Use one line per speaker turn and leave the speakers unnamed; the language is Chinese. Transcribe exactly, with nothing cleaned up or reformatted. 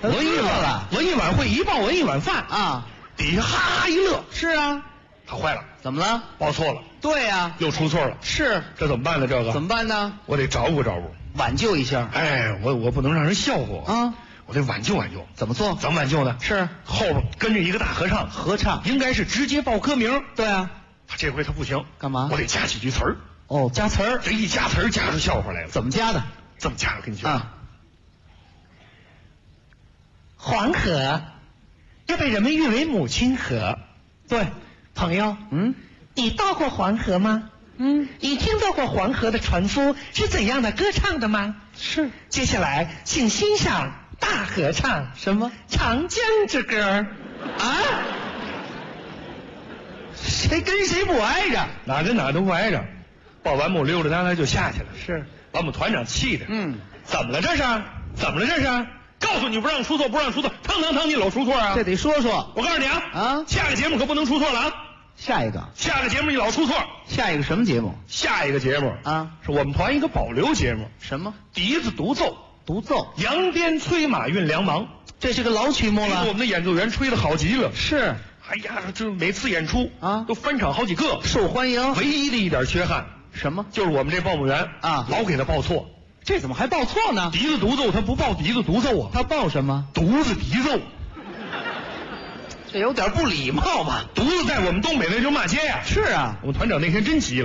文艺晚文艺晚会一报文艺晚饭
啊，
底下哈哈一乐。
是啊，
他坏了，
怎么了？
报错了。
对呀、啊，
又出错了。
是，
这怎么办呢？这个
怎么办呢？
我得照顾照顾，
挽救一下。
哎，我我不能让人笑话我
啊，
我得挽救挽救。
怎么做？
怎么挽救呢？
是
后边跟着一个大合唱，
合唱
应该是直接报歌名。
对啊，
他这回他不行，
干嘛？
我得加几句词儿。
哦，加词儿。
这一加词儿加出笑话来了。
怎么加的？
这么加，我跟你说
啊。
黄河又被人们誉为母亲河。对，朋友，
嗯，
你到过黄河吗？
嗯，
你听到过黄河的船夫是怎样的歌唱的吗？
是。
接下来，请欣赏大合唱。
什么？
长江之歌。啊？谁跟谁不挨着？哪跟哪都不挨着。报完幕溜溜达达就下去了。
是。
把我们团长气的。
嗯。
怎么了这是？怎么了这是？告诉你不让出错，不让出错，腾腾腾你老出错啊！
这得说说。
我告诉你啊，
啊，
下个节目可不能出错了啊！
下一个，
下个节目你老出错。
下一个什么节目？
下一个节目
啊，
是我们团一个保留节目。
什么？
笛子独奏，
独奏。
扬鞭催马运粮忙，
这是个老曲目了。
我们的演奏员吹得好极了。
是。
哎呀，这每次演出
啊
都翻场好几个，
受欢迎。
唯一的一点缺憾
什么？
就是我们这报幕员
啊，
老给他报错。
这怎么还报错呢？
笛子独奏他不报笛子独奏啊，
他报什么？
独子笛奏。
这有点不礼貌吧？
独子在我们东北那就骂街呀。
是啊，
我们团长那天真急了。